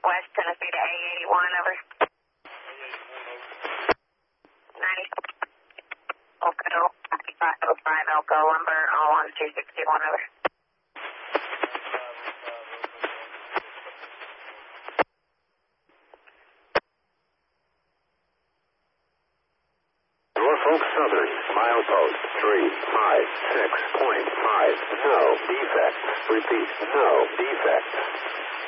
West Tennessee to A81, over. 90. Elko, 9505 Elko, lumber, all on 261, over. Norfolk Southern, milepost 356.5, no defects. Repeat, no defects.